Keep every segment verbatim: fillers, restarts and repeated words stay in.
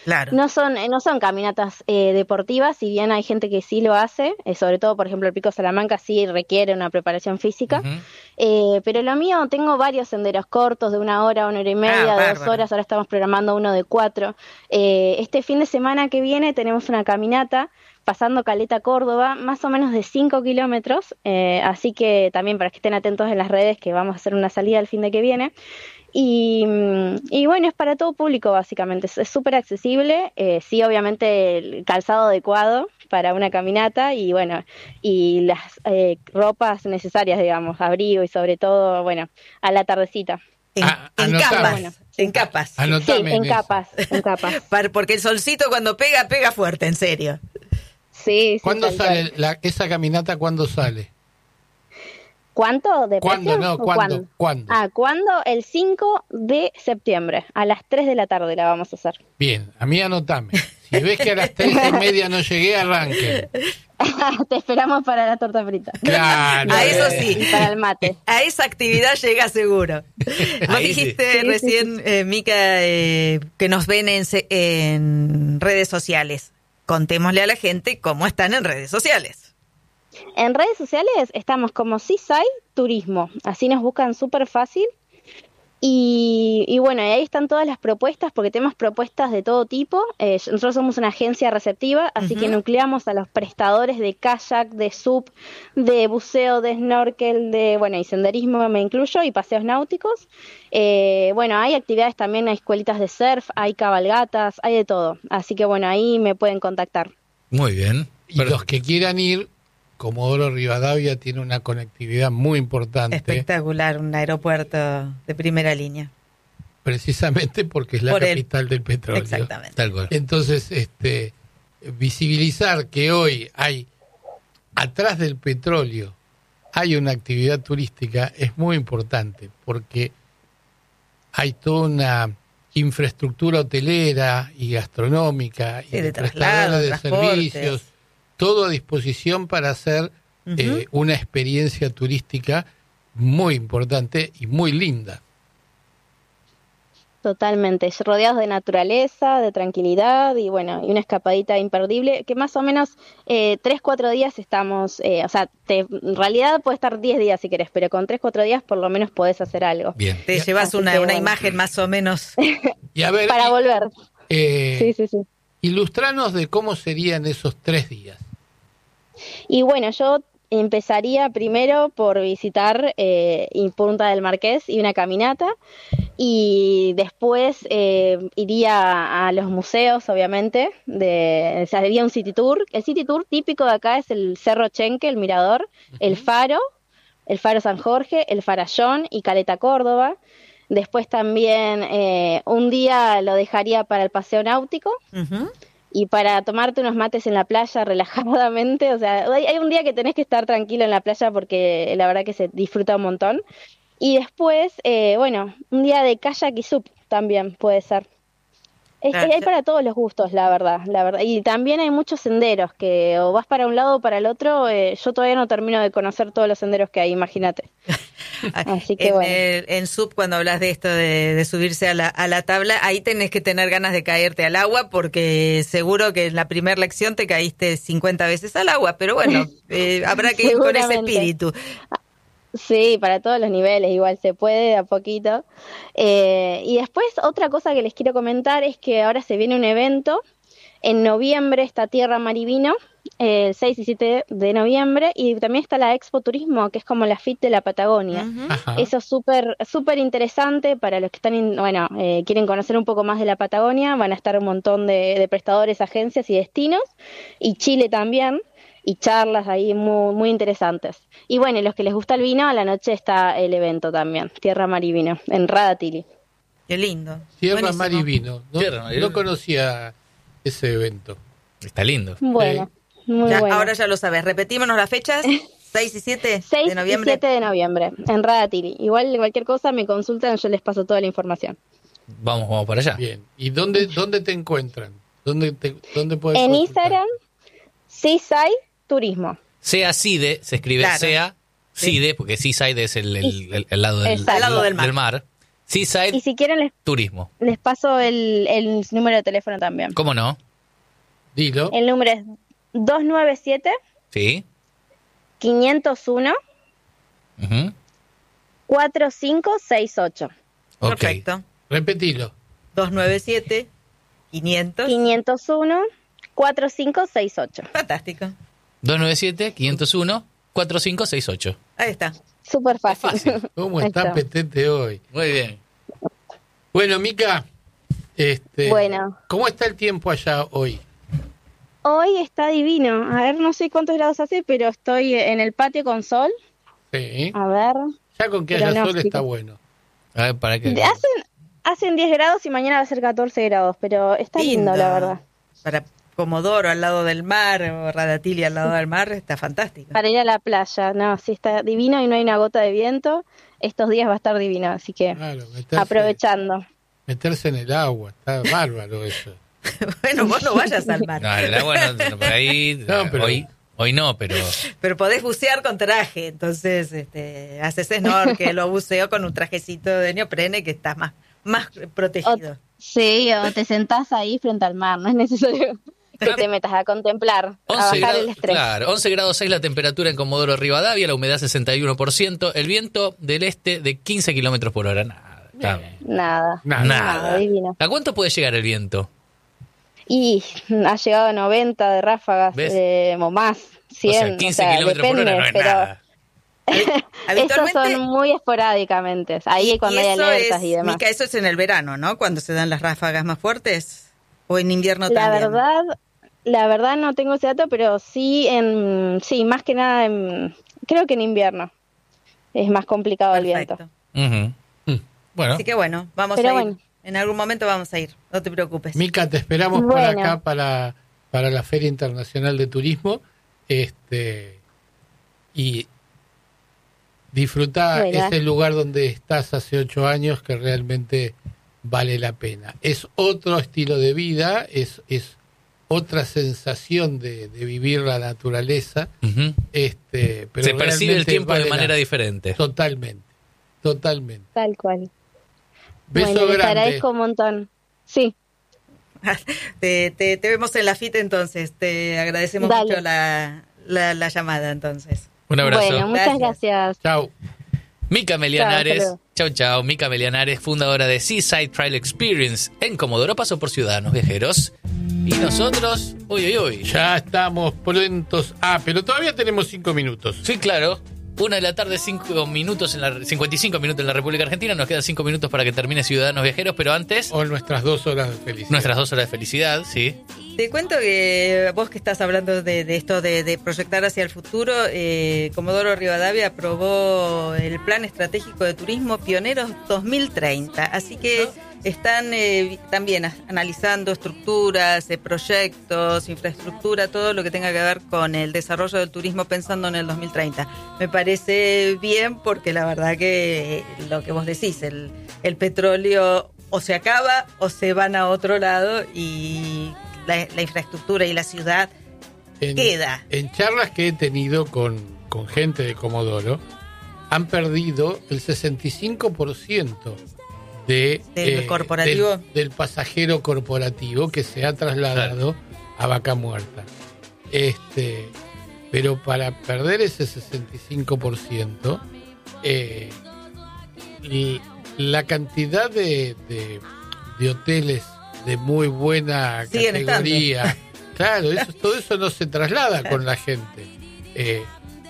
Claro. No son, no son caminatas eh, deportivas, si bien hay gente que sí lo hace, eh, sobre todo, por ejemplo, el Pico Salamanca sí requiere una preparación física, Uh-huh. eh, pero lo mío, tengo varios senderos cortos de una hora, una hora y media, Ah, de dos bárbaro. horas, ahora estamos programando uno de cuatro. Eh, este fin de semana que viene tenemos una caminata pasando Caleta Córdoba, más o menos de cinco kilómetros, eh, así que también para que estén atentos en las redes que vamos a hacer una salida el fin de que viene. Y, y bueno, es para todo público básicamente, es súper accesible, eh, sí obviamente el calzado adecuado para una caminata y bueno, y las eh, ropas necesarias, digamos, abrigo y sobre todo, bueno, a la tardecita. En, Ah, en anotame. capas, Bueno, en capas. Anotame Sí, en eso. capas, en capas. Para- Porque el solcito cuando pega, pega fuerte, en serio. Sí, sí. ¿Cuándo tal sale cual. la, esa caminata? ¿Cuándo sale? ¿Cuánto de ¿Cuándo? precio? No, ¿O ¿cuándo? ¿Cuándo? Ah, ¿cuándo? El cinco de septiembre, a las tres de la tarde la vamos a hacer. Bien, a mí anotame. Si ves que a las tres y media no llegué, arranque. Te esperamos para la torta frita. Claro. A eso sí. Y para el mate. A esa actividad llega seguro. Vos Ahí dijiste sí. Sí, recién, sí, eh, Mica, eh, que nos ven en, se- en redes sociales. Contémosle a la gente cómo están en redes sociales. En redes sociales estamos como Seaside Turismo, así nos buscan súper fácil. Y, y bueno, y ahí están todas las propuestas, porque tenemos propuestas de todo tipo. Eh, nosotros somos una agencia receptiva, así Ujú. que nucleamos a los prestadores de kayak, de sub, de buceo, de snorkel, de bueno, y senderismo me incluyo, y paseos náuticos. Eh, bueno, hay actividades también, hay escuelitas de surf, hay cabalgatas, hay de todo. Así que bueno, ahí me pueden contactar. Muy bien. Y los que quieran ir, Comodoro Rivadavia tiene una conectividad muy importante, Espectacular, un aeropuerto de primera línea. precisamente porque es la Por el- capital del petróleo. Exactamente. Tal cual. Entonces, este, visibilizar que hoy hay, atrás del petróleo, hay una actividad turística es muy importante, porque hay toda una infraestructura hotelera y gastronómica Sí, y de de traslado, prestadores de transportes. servicios, todo a disposición para hacer Ujú. eh, una experiencia turística muy importante y muy linda. Totalmente, rodeados de naturaleza, de tranquilidad y bueno, y una escapadita imperdible, que más o menos eh, tres, cuatro días estamos, eh, o sea, te, en realidad puede estar diez días si querés, pero con tres, cuatro días por lo menos podés hacer algo. Bien. Te Ya, llevas así una, que una bueno. imagen más o menos. Y a ver, Para y- volver. eh, Sí, sí, sí. ilustranos de cómo serían esos tres días. Y bueno, yo empezaría primero por visitar eh, y Punta del Marqués y una caminata, y después eh, iría a los museos, obviamente, de, o sea, haría un city tour. El city tour típico de acá es el Cerro Chenque, el Mirador, el Faro, el Faro San Jorge, el Farallón y Caleta Córdoba. Después también eh, un día lo dejaría para el paseo náutico, Ujú. y para tomarte unos mates en la playa relajadamente. O sea, hay, hay un día que tenés que estar tranquilo en la playa porque la verdad que se disfruta un montón. Y después, eh, bueno, un día de kayak y sub también puede ser. Es que Claro, hay sí. para todos los gustos, la verdad, la verdad. Y también hay muchos senderos que o vas para un lado o para el otro. Eh, yo todavía no termino de conocer todos los senderos que hay, imagínate. Así que en, bueno. el- en sub, cuando hablas de esto de, de subirse a la, a la tabla, ahí tenés que tener ganas de caerte al agua, porque seguro que en la primera lección te caíste cincuenta veces al agua, pero bueno, eh, habrá que ir con ese Seguramente. espíritu. Sí, para todos los niveles, igual se puede de a poquito. Eh, y después otra cosa que les quiero comentar es que ahora se viene un evento. En noviembre está Tierra Mar y Vino, eh, el seis y siete de noviembre, y también está la Expo Turismo, que es como la F I T de la Patagonia. Ujú. Ajá. Eso es súper súper interesante para los que están, in- bueno, eh, quieren conocer un poco más de la Patagonia. Van a estar un montón de, de prestadores, agencias y destinos, y Chile también, y charlas ahí muy, muy interesantes. Y bueno, y los que les gusta el vino, a la noche está el evento también, Tierra, Mar y Vino, en Radatili. Qué lindo. Tierra, Buenísimo. Mar y Vino. No, Tierra, Mar y no Vino. conocía ese evento. Está lindo. Bueno, muy Ya, bueno. ahora ya lo sabes. Repetímonos las fechas. seis y siete seis de noviembre. y siete de noviembre, en Radatili. Igual cualquier cosa me consultan, yo les paso toda la información. Vamos, vamos para allá. Bien. ¿Y dónde, dónde te encuentran? ¿Dónde, te, dónde puedes En consultar? Instagram, Seaside Turismo. Sea Cide, se escribe Claro. Sea Sí. Cide, porque Seaside es el, el, el- el lado, del, Exacto. Al lado del mar. mar. Seaside Y si quieren les, Turismo. les paso el, el número de teléfono también. ¿Cómo no? Dilo. El número es dos nueve siete, Sí. cinco cero uno, Ujú. cuatro cinco seis ocho. Ok. Perfecto. Repetilo. dos nueve siete, quinientos. cinco cero uno, cuatro cinco seis ocho. Fantástico. dos nueve siete, cinco cero uno, cuatro cinco seis ocho. Ahí está. Súper fácil. fácil. ¿Cómo Ahí está está. Petete hoy? Muy bien. Bueno, Mica, este, Bueno. ¿cómo está el tiempo allá hoy? Hoy está divino. A ver, no sé cuántos grados hace, pero estoy en el patio con sol. Sí. A ver. Ya con que haya sol Pronóstico. está bueno. A ver, ¿para qué? Hacen, hacen diez grados y mañana va a ser catorce grados, pero está lindo, la verdad. Para Comodoro al lado del mar, o Radatili al lado del mar, está fantástico. Para ir a la playa, no, sí está divino y no hay una gota de viento. Estos días va a estar divino, así que Claro, meterse, aprovechando. meterse en el agua, está bárbaro eso. Bueno, vos no vayas al mar. No, el agua no, no, por ahí. No, pero- hoy, hoy no, pero. Pero podés bucear con traje, entonces este, haces snorkel o buceo con un trajecito de neoprene que estás más, más protegido. Sí, o te sentás ahí frente al mar, no es necesario que te metas a contemplar, a once bajar grados, el estrés. claro, once grados seis la temperatura en Comodoro Rivadavia, la humedad sesenta y uno por ciento, el viento del este de quince kilómetros por hora. Nada. Está bien. Nada, Nada. Nada. divino. ¿A cuánto puede llegar el viento? Y ha llegado a noventa de ráfagas, ¿Ves? eh, o más, cien, o sea, quince kilómetros por depende, hora no es pero nada. esos Habitualmente, son muy esporádicamente, ahí es cuando y hay eso alertas es, y demás. Mica, eso es en el verano, ¿no? Cuando se dan las ráfagas más fuertes, o en invierno La también. verdad, la verdad no tengo ese dato, pero sí en, sí, más que nada en, creo que en invierno es más complicado el viento. Perfecto. Ujú. Bueno, Así que bueno, vamos Pero a ir. bueno. En algún momento vamos a ir, no te preocupes. Mica, te esperamos por Bueno. acá para, para la Feria Internacional de Turismo. Este y disfrutar Bueno. ese lugar donde estás hace ocho años que realmente vale la pena. Es otro estilo de vida, es, es otra sensación de, de vivir la naturaleza. ujú. Este, pero se percibe el realmente tiempo vale de la- manera diferente. Totalmente, totalmente. Tal cual. Beso bueno, les grande. agradezco un montón. Sí, te, te, te vemos en la FIT entonces, te agradecemos Dale. mucho la, la, la llamada entonces. Un abrazo. bueno, muchas Gracias. gracias. Chao. Mica Chao, Melianares, hasta luego. chau chau, Mica Melianares, fundadora de Seaside Trail Experience en Comodoro, paso por Ciudadanos Viajeros. Y nosotros, uy, uy, uy. Ya estamos prontos. Ah, pero todavía tenemos cinco minutos. Sí, claro. Una de la tarde, cinco minutos en la, cincuenta y cinco minutos en la República Argentina. Nos quedan cinco minutos para que termine Ciudadanos Viajeros, pero antes, O nuestras dos horas de felicidad. nuestras dos horas de felicidad, sí. Te cuento que vos que estás hablando de, de esto de, de proyectar hacia el futuro, eh, Comodoro Rivadavia aprobó el Plan Estratégico de Turismo Pioneros dos mil treinta, así que están eh, también a- analizando estructuras, eh, proyectos, infraestructura, todo lo que tenga que ver con el desarrollo del turismo pensando en el dos mil treinta. Me parece bien porque la verdad que eh, lo que vos decís, el, el petróleo o se acaba o se van a otro lado y la, la infraestructura y la ciudad En, queda. en charlas que he tenido con, con gente de Comodoro, han perdido el sesenta y cinco por ciento de, ¿Del corporativo? Del, del pasajero corporativo que se ha trasladado a Vaca Muerta. Este, pero para perder ese sesenta y cinco por ciento, eh, y la cantidad de, de, de hoteles de muy buena Siguen categoría, claro, eso, todo eso no se traslada con la gente. Eh,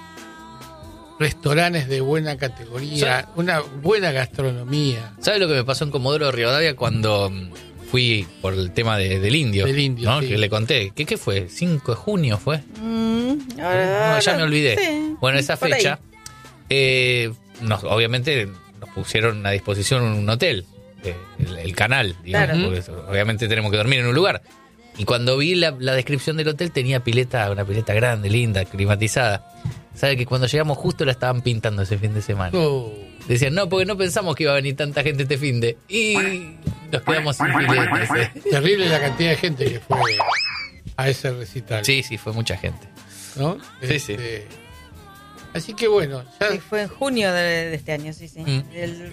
restaurantes de buena categoría, una buena gastronomía. ¿Sabes lo que me pasó en Comodoro Rivadavia cuando mm, fui por el tema de- del indio? Del indio, ¿no? sí. Que le conté. ¿Qué, qué fue? ¿cinco de junio fue? Mm, No, ahora- ya me olvidé. sí, Bueno, esa por ahí. fecha, eh, nos, obviamente nos pusieron a disposición un hotel, eh, el, el canal, digamos, Claro. porque eso, obviamente tenemos que dormir en un lugar. Y cuando vi la, la descripción del hotel tenía pileta, una pileta grande, linda, climatizada. ¿Sabe que cuando llegamos justo la estaban pintando ese fin de semana? Oh, Decían, no, porque no pensamos que iba a venir tanta gente este fin de... Y nos quedamos sin piletas. eh. terrible la cantidad de gente que fue a ese recital. Sí, sí, fue mucha gente. ¿No? Sí, sí. Este, Así que bueno, ya... Sí, fue en junio de, de este año, sí, sí. Mm. El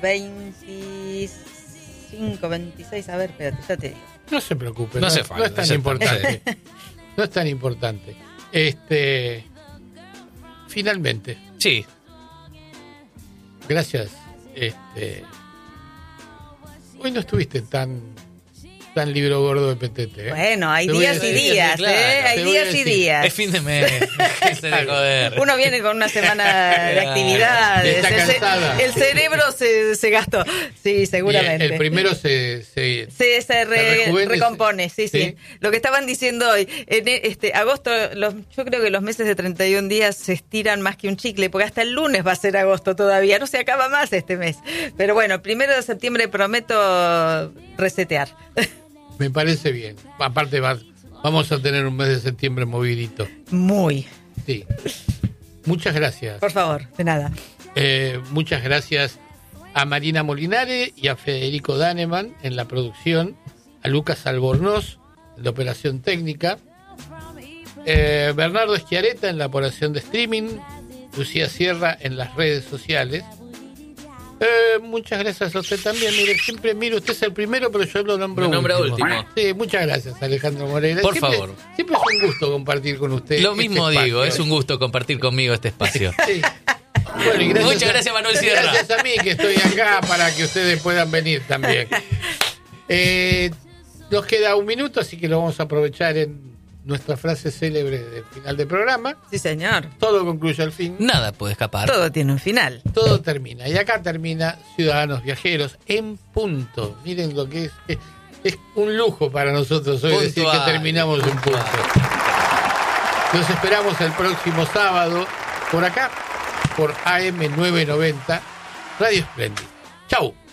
veinticinco, veintiséis, a ver, espérate, ya te digo. No se preocupe, No no, hace no falta, es tan ya está. importante. No es tan importante. Este, finalmente, Sí. gracias. Este, hoy no estuviste tan tan libro gordo de P T T. ¿eh? Bueno, hay Te voy a días y decir, días, sí, claro. ¿eh? Hay Te voy a días y decir. días. Es fin de mes. Déjense de joder. Uno viene con una semana de actividades. Está El ce- cansada. El cerebro se, se gastó. Sí, seguramente. Y el, el primero se, se, Se, se re- rejuvenece. recompone, sí, sí, Sí. Lo que estaban diciendo hoy, en e- este agosto, los, yo creo que los meses de treinta y un días se estiran más que un chicle, porque hasta el lunes va a ser agosto todavía, no se acaba más este mes. Pero bueno, primero de septiembre prometo resetear. me parece bien. Aparte va- vamos a tener un mes de septiembre movidito. Muy. Sí. Muchas gracias. Por favor, de nada. Eh, muchas gracias a Marina Molinare y a Federico Daneman en la producción, a Lucas Albornoz en la operación técnica, eh, Bernardo Schiaretta en la operación de streaming, Lucía Sierra en las redes sociales. Eh, muchas gracias a usted también. Mire, siempre, mire, usted es el primero, pero yo lo nombro Lo nombra último. último. Sí, muchas gracias, Alejandro Moreira. Por Siempre- favor. Siempre es un gusto compartir con usted. Lo este mismo espacio. digo, es un gusto compartir conmigo este espacio. Sí. Bueno, y gracias Muchas a- gracias, Manuel Sierra. Gracias a mí que estoy acá para que ustedes puedan venir también. Eh, nos queda un minuto, así que lo vamos a aprovechar en nuestra frase célebre del final del programa. Sí, señor. Todo concluye al fin, Nada puede escapar. Todo tiene un final. todo termina. Y acá termina Ciudadanos Viajeros en punto. Miren lo que es. Es, es un lujo para nosotros hoy decir Puntual, que terminamos en punto. Los esperamos el próximo sábado por acá, por A M novecientos noventa, Radio Splendid. Chau.